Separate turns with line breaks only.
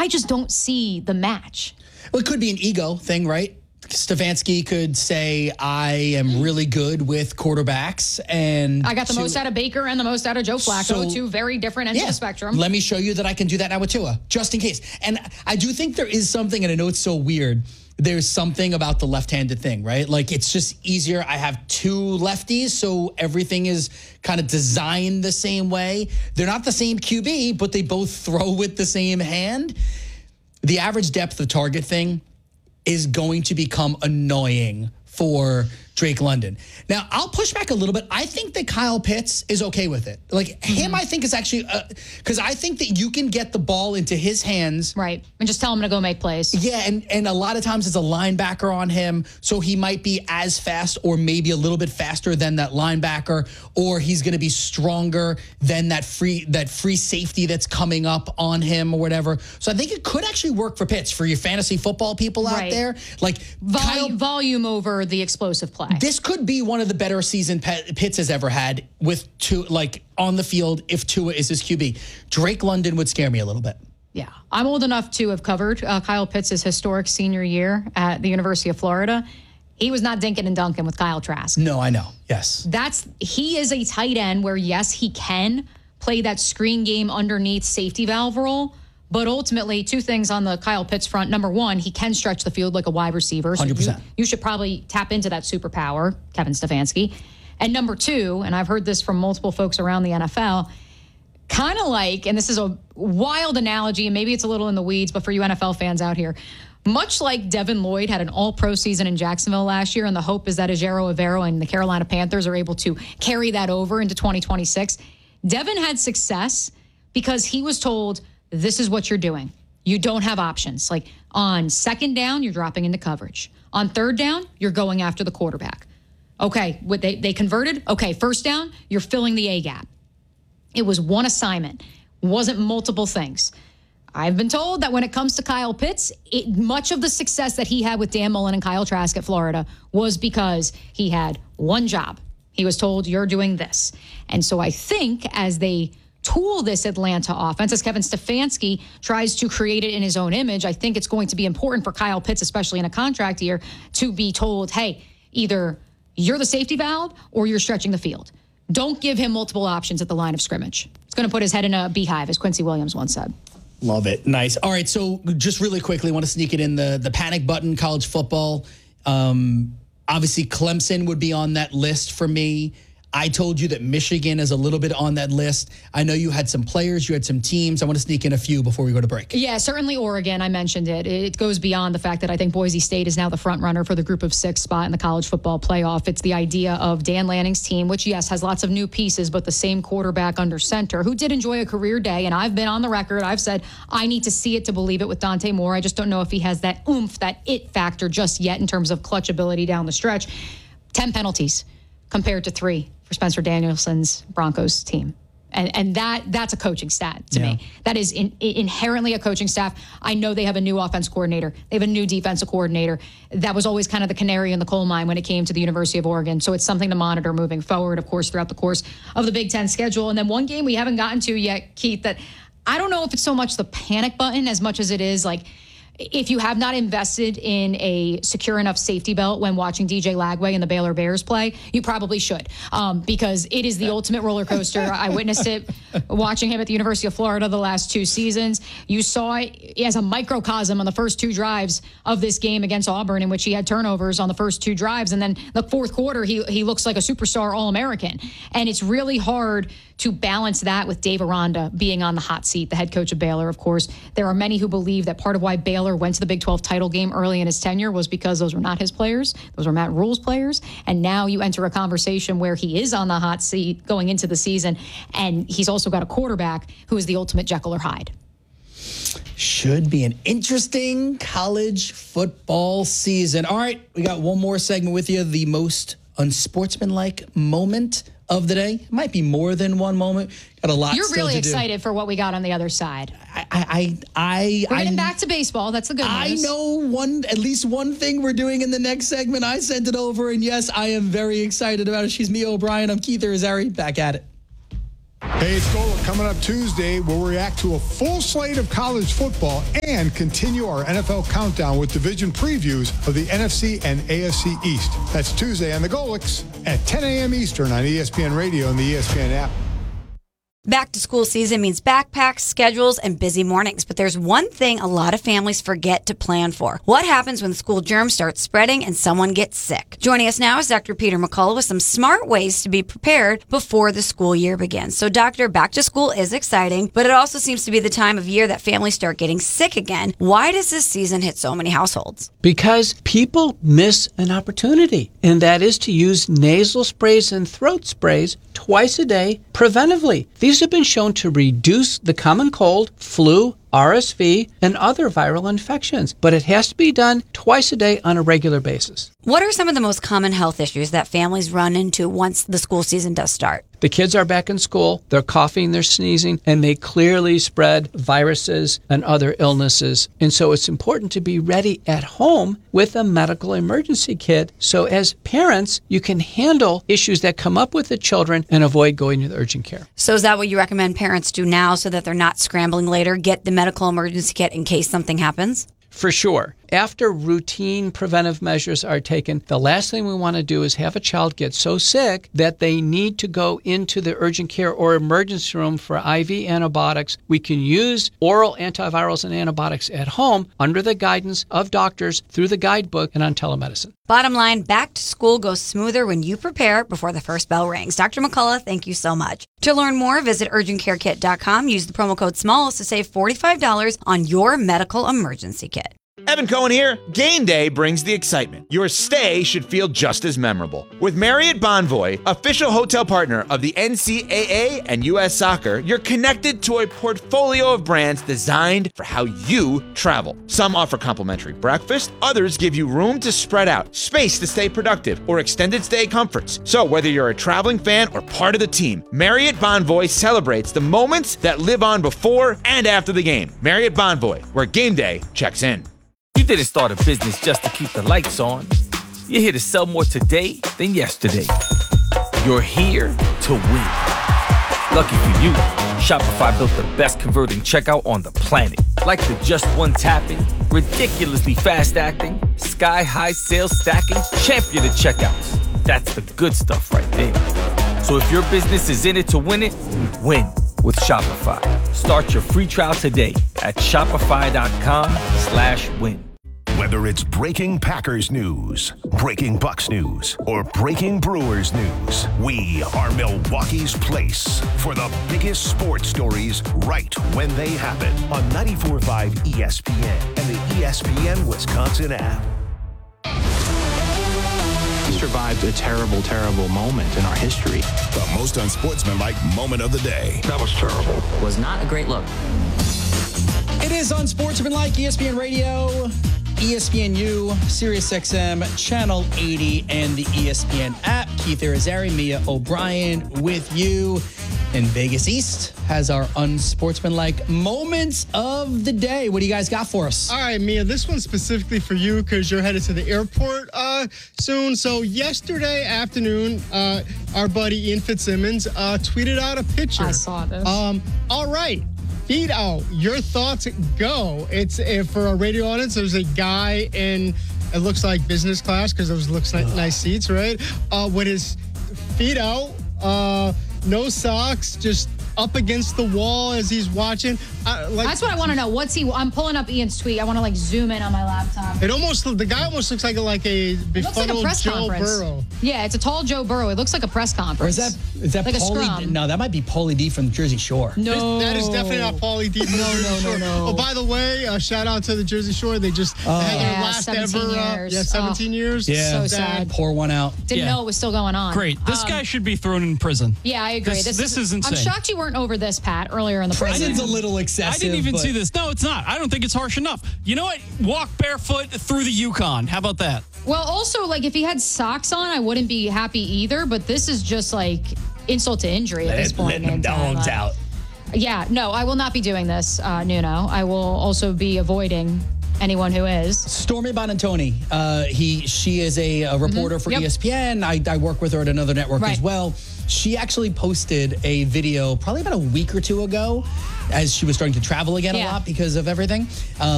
I just don't see the match.
Well, it could be an ego thing, right? Stefanski could say, I am really good with quarterbacks. And
I got the most out of Baker and the most out of Joe Flacco, two very different ends of the spectrum.
Let me show you that I can do that now with Tua, just in case. And I do think there is something, and I know it's so weird, there's something about the left-handed thing, right? Like, it's just easier. I have two lefties, so everything is kind of designed the same way. They're not the same QB, but they both throw with the same hand. The average depth of target thing is going to become annoying for Drake London. Now, I'll push back a little bit. I think that Kyle Pitts is okay with it. Like, him, I think, is actually, because I think that you can get the ball into his hands.
Right. And just tell him to go make plays.
Yeah, and a lot of times it's a linebacker on him, so he might be as fast or maybe a little bit faster than that linebacker, or he's going to be stronger than that free safety that's coming up on him or whatever. So I think it could actually work for Pitts, for your fantasy football people out there. Like,
volume over the explosive play.
This could be one of the better seasons Pitts has ever had with Tua, like, on the field, if Tua is his QB. Drake London would scare me a little bit.
Yeah. I'm old enough to have covered Kyle Pitts' historic senior year at the University of Florida. He was not dinking and dunking with Kyle Trask.
No, I know. Yes.
He is a tight end where, yes, he can play that screen game underneath safety valve role. But ultimately, two things on the Kyle Pitts front. Number one, he can stretch the field like a wide receiver. So
100%.
You should probably tap into that superpower, Kevin Stefanski. And number two, and I've heard this from multiple folks around the NFL, kind of like, and this is a wild analogy, and maybe it's a little in the weeds, but for you NFL fans out here, much like Devin Lloyd had an all-pro season in Jacksonville last year, and the hope is that Ejiro Evero and the Carolina Panthers are able to carry that over into 2026. Devin had success because he was told, this is what you're doing. You don't have options. Like, on second down, you're dropping into coverage. On third down, you're going after the quarterback. Okay, they converted. Okay, first down, you're filling the A gap. It was one assignment. It wasn't multiple things. I've been told that when it comes to Kyle Pitts, much of the success that he had with Dan Mullen and Kyle Trask at Florida was because he had one job. He was told, you're doing this. And so I think as they tool this Atlanta offense, as Kevin Stefanski tries to create it in his own image, I think it's going to be important for Kyle Pitts, especially in a contract year, to be told, hey, either you're the safety valve or you're stretching the field. Don't give him multiple options at the line of scrimmage. It's going to put his head in a beehive, as Quincy Williams once said.
Love it. Nice. All right, so just really quickly, want to sneak it in, the panic button, college football. Obviously, Clemson would be on that list for me. I told you that Michigan is a little bit on that list. I know you had some players, you had some teams. I want to sneak in a few before we go to break.
Yeah, certainly Oregon. I mentioned it. It goes beyond the fact that I think Boise State is now the front runner for the group of 6 spot in the college football playoff. It's the idea of Dan Lanning's team, which, yes, has lots of new pieces, but the same quarterback under center, who did enjoy a career day. And I've been on the record. I've said, I need to see it to believe it with Dante Moore. I just don't know if he has that oomph, that it factor just yet in terms of clutch ability down the stretch. 10 penalties compared to 3 for Spencer Danielson's Broncos team. And that's a coaching stat to me. That is inherently a coaching staff. I know they have a new offense coordinator. They have a new defensive coordinator. That was always kind of the canary in the coal mine when it came to the University of Oregon. So it's something to monitor moving forward, of course, throughout the course of the Big Ten schedule. And then one game we haven't gotten to yet, Keith, that I don't know if it's so much the panic button as much as it is like, if you have not invested in a secure enough safety belt when watching DJ Lagway and the Baylor Bears play, you probably should, because it is the ultimate roller coaster. I witnessed it watching him at the University of Florida the last 2 seasons. You saw it as a microcosm on the first 2 drives of this game against Auburn, in which he had turnovers on the first 2 drives. And then the fourth quarter, he looks like a superstar All-American. And it's really hard to balance that with Dave Aranda being on the hot seat, the head coach of Baylor, of course. There are many who believe that part of why Baylor went to the Big 12 title game early in his tenure was because those were not his players. Those were Matt Rule's players. And now you enter a conversation where he is on the hot seat going into the season, and he's also got a quarterback who is the ultimate Jekyll or Hyde.
Should be an interesting college football season. All right, we got one more segment with you, the most unsportsmanlike moment of the day. It might be more than one moment. Got a lot.
You're really excited for what we got on the other side.
We're
getting back to baseball. That's the good news.
I know at least one thing we're doing in the next segment. I sent it over, and yes, I am very excited about it. She's Mia O'Brien. I'm Keith Irizarry. Back at it.
Hey, it's Golic coming up Tuesday. We'll react to a full slate of college football and continue our NFL countdown with division previews of the NFC and AFC East. That's Tuesday on the Golics at 10 a.m. Eastern on ESPN Radio and the ESPN app.
Back to school season means backpacks, schedules, and busy mornings. But there's one thing a lot of families forget to plan for. What happens when school germs start spreading and someone gets sick? Joining us now is Dr. Peter McCullough with some smart ways to be prepared before the school year begins. So, Doctor, back to school is exciting, but it also seems to be the time of year that families start getting sick again. Why does this season hit so many households?
Because people miss an opportunity, and that is to use nasal sprays and throat sprays twice a day preventively. These have been shown to reduce the common cold, flu, RSV, and other viral infections, but it has to be done twice a day on a regular basis.
What are some of the most common health issues that families run into once the school season does start?
The kids are back in school, they're coughing, they're sneezing, and they clearly spread viruses and other illnesses. And so it's important to be ready at home with a medical emergency kit. So as parents, you can handle issues that come up with the children and avoid going to the urgent care.
So is that what you recommend parents do now so that they're not scrambling later? Get the medical emergency kit in case something happens?
For sure. After routine preventive measures are taken, the last thing we want to do is have a child get so sick that they need to go into the urgent care or emergency room for IV antibiotics. We can use oral antivirals and antibiotics at home under the guidance of doctors through the guidebook and on telemedicine.
Bottom line, back to school goes smoother when you prepare before the first bell rings. Dr. McCullough, thank you so much. To learn more, visit urgentcarekit.com. Use the promo code SMALLS to save $45 on your medical emergency kit.
Evan Cohen here. Game day brings the excitement. Your stay should feel just as memorable. With Marriott Bonvoy, official hotel partner of the NCAA and U.S. Soccer, you're connected to a portfolio of brands designed for how you travel. Some offer complimentary breakfast, others give you room to spread out, space to stay productive, or extended stay comforts. So whether you're a traveling fan or part of the team, Marriott Bonvoy celebrates the moments that live on before and after the game. Marriott Bonvoy, where game day checks in.
You didn't start a business just to keep the lights on. You're here to sell more today than yesterday. You're here to win. Lucky for you, Shopify built the best converting checkout on the planet. Like the just one tapping, ridiculously fast acting, sky-high sales stacking, champion of checkouts. That's the good stuff right there. So if your business is in it to win it, win with Shopify. Start your free trial today at shopify.com/win.
Whether it's breaking Packers news, breaking Bucks news, or breaking Brewers news, we are Milwaukee's place for the biggest sports stories right when they happen on 94.5 ESPN and the ESPN Wisconsin app.
We survived a terrible, terrible moment in our history.
The most unsportsmanlike moment of the day.
That was terrible.
Was not a great look.
It is Unsportsmanlike, ESPN Radio, ESPNU, SiriusXM, Channel 80, and the ESPN app. Keith Irizarry, Mia O'Brien with you. And Vegas East has our unsportsmanlike moments of the day. What do you guys got for us?
All right, Mia, this one's specifically for you because you're headed to the airport soon. So yesterday afternoon, our buddy Ian Fitzsimmons tweeted out a picture.
I saw this.
All right. Feet out. Your thoughts go. It's for a radio audience. There's a guy in, it looks like business class because those looks like nice seats, right? With his feet out, no socks, just up against the wall as he's watching.
That's what I want to know. What's he? I'm pulling up Ian's tweet. I want to zoom in on my laptop.
The guy almost looks like a befuddled Joe Burrow.
Yeah, it's a tall Joe Burrow. It looks like a press conference.
Or is that
like
Paulie? No, that might be Paulie D from the Jersey Shore.
No,
that is definitely not Paulie D. No. Oh, by the way, shout out to the Jersey Shore. They just had their last
17
ever.
years.
17 years.
Yeah,
so sad.
Pour one out.
Didn't know it was still going on.
Great. This guy should be thrown in prison.
Yeah, I agree.
This is insane.
I'm shocked you weren't over this, Pat, earlier in the program.
Prison's a little excessive.
I didn't even see this. No, it's not. I don't think it's harsh enough. You know what? Walk barefoot through the Yukon. How about that?
Well, also, if he had socks on, I wouldn't be happy either. But this is just insult to injury at this point.
Letting them dogs out.
Yeah, no, I will not be doing this, Nuno. I will also be avoiding anyone who is.
Stormy Bonantoni. She is a reporter for ESPN. I work with her at another network as well. She actually posted a video probably about a week or two ago as she was starting to travel again a lot because of everything.